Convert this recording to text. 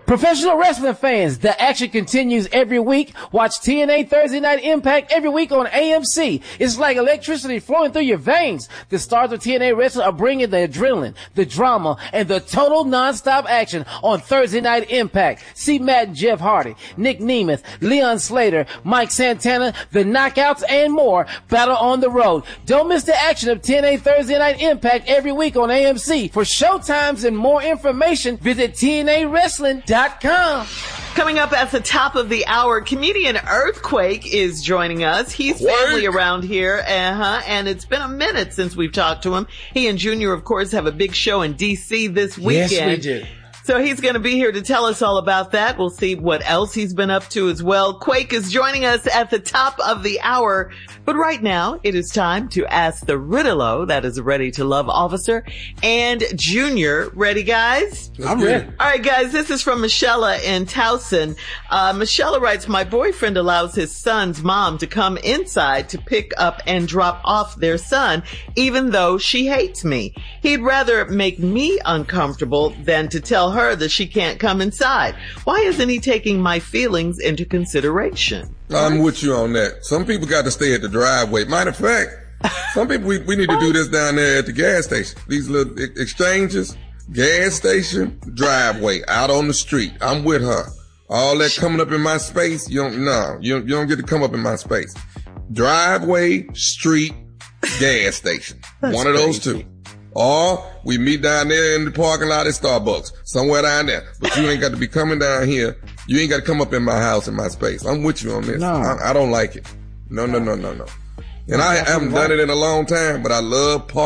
Professional wrestling fans, the action continues every week. Watch TNA Thursday Night Impact every week on AMC. It's like electricity flowing through your veins. The stars of TNA wrestling are bringing the adrenaline, the drama, and the total non-stop action on Thursday Night Impact. See Matt and Jeff Hardy, Nick Nemeth, Leon Slater, Mike Santana, the Knockouts, and more battle on the road. Don't miss the action of TNA Thursday Night Impact every week on AMC. For showtimes and more information, visit TNAWrestling.com. Coming up at the top of the hour, comedian Earthquake is joining us. He's family around here, and it's been a minute since we've talked to him. He and Junior, of course, have a big show in D.C. this weekend. Yes, we do. So he's going to be here to tell us all about that. We'll see what else he's been up to as well. Quake is joining us at the top of the hour. But right now, it is time to ask the Riddle-O, that is a Ready to Love officer, and Junior. Ready, guys? I'm ready. All right, guys, this is from Michelle in Towson. Michelle writes, my boyfriend allows his son's mom to come inside to pick up and drop off their son, even though she hates me. He'd rather make me uncomfortable than to tell her that she can't come inside. Why isn't he taking my feelings into consideration? I'm with you on that. Some people got to stay at the driveway. Matter of fact, some people, we need to do this down there at the gas station. These little exchanges, gas station, driveway, out on the street. I'm with her. All that coming up in my space, you don't get to come up in my space. Driveway, street, gas station. One of those two. Or we meet down there in the parking lot at Starbucks, somewhere down there. But you ain't got to be coming down here. You ain't got to come up in my house, in my space. I'm with you on this. No. I don't like it. No. And I haven't done it in a long time, but I love parking.